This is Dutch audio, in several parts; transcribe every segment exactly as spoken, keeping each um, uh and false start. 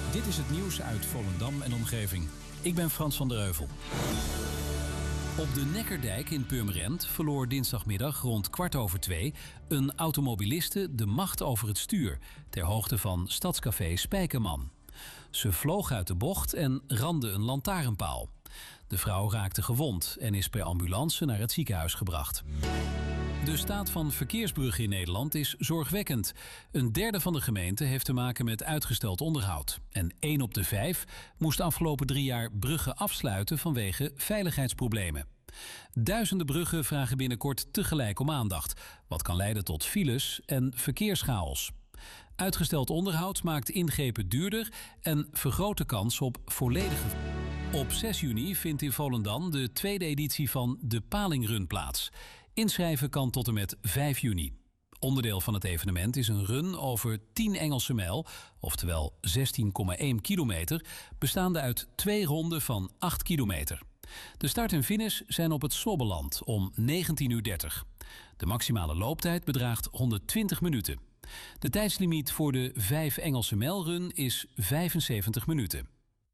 Dit is het nieuws uit Volendam en omgeving. Ik ben Frans van der Heuvel. Op de Neckerdijk in Purmerend verloor dinsdagmiddag rond kwart over twee een automobiliste de macht over het stuur ter hoogte van Stadscafé Spijkerman. Ze vloog uit de bocht en ramde een lantaarnpaal. De vrouw raakte gewond en is per ambulance naar het ziekenhuis gebracht. De staat van verkeersbruggen in Nederland is zorgwekkend. Een derde van de gemeenten heeft te maken met uitgesteld onderhoud. En één op de vijf moest de afgelopen drie jaar bruggen afsluiten vanwege veiligheidsproblemen. Duizenden bruggen vragen binnenkort tegelijk om aandacht, wat kan leiden tot files en verkeerschaos. Uitgesteld onderhoud maakt ingrepen duurder en vergroot de kans op volledige... Op zes juni vindt in Volendam de tweede editie van de Palingrun plaats. Inschrijven kan tot en met vijf juni. Onderdeel van het evenement is een run over tien Engelse mijl, oftewel zestien komma één kilometer, bestaande uit twee ronden van acht kilometer. De start en finish zijn op het Slobbeland om negentien uur dertig. De maximale looptijd bedraagt honderdtwintig minuten. De tijdslimiet voor de vijf Engelse mijlrun is vijfenzeventig minuten.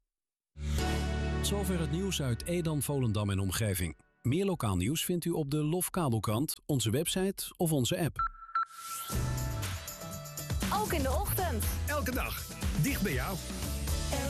Zover het nieuws uit Edam, Volendam en omgeving. Meer lokaal nieuws vindt u op de Lof Kabelkrant, onze website of onze app. Ook in de ochtend. Elke dag. Dicht bij jou.